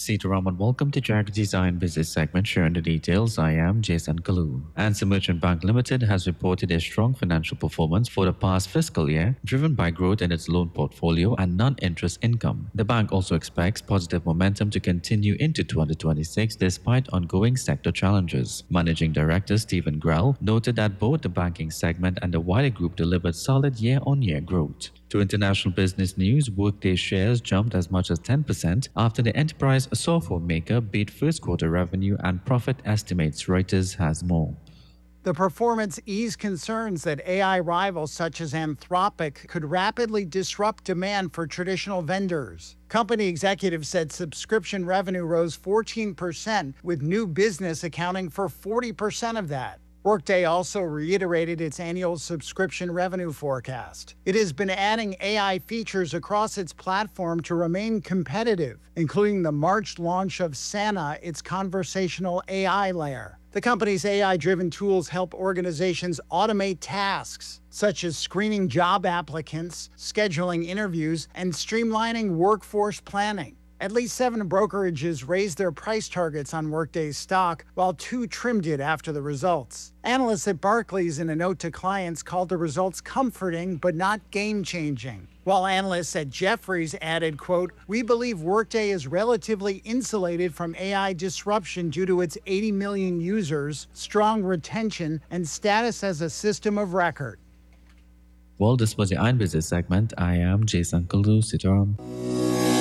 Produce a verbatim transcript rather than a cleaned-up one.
Sitaram and welcome to Jag Design Business segment. Sharing the details, I am Jason Kalu. Answer Merchant Bank Limited has reported a strong financial performance for the past fiscal year, driven by growth in its loan portfolio and non-interest income. The bank also expects positive momentum to continue into twenty twenty-six despite ongoing sector challenges. Managing Director Stephen Grell noted that both the banking segment and the wider group delivered solid year-on-year growth. To international business news, Workday shares jumped as much as ten percent after the enterprise software maker beat first quarter revenue and profit estimates. Reuters has more. The performance eased concerns that A I rivals such as Anthropic could rapidly disrupt demand for traditional vendors. Company executives said subscription revenue rose fourteen percent, with new business accounting for forty percent of that. Workday also reiterated its annual subscription revenue forecast. It has been adding A I features across its platform to remain competitive, including the March launch of Sana, its conversational A I layer. The company's A I-driven tools help organizations automate tasks, such as screening job applicants, scheduling interviews, and streamlining workforce planning. At least seven brokerages raised their price targets on Workday's stock, while two trimmed it after the results. Analysts at Barclays, in a note to clients, called the results comforting but not game-changing. While analysts at Jefferies added, quote, "We believe Workday is relatively insulated from A I disruption due to its eighty million users, strong retention, and status as a system of record." Well, this was the Iron Business segment. I am Jason Kalu. Sitaram.